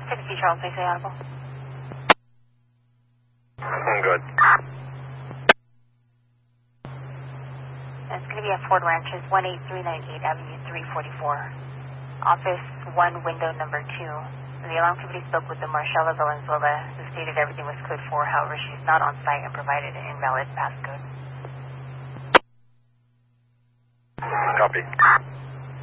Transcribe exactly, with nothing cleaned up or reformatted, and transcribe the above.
sixty Charles Bay, say audible. I'm good. It's going to be at Ford Ranches, one eight three nine eight Avenue three forty-four. Office one, window number two. The alarm company spoke with the Marcella Valenzuela, who stated everything was code four. However, she's not on site and provided an invalid passcode. Copy.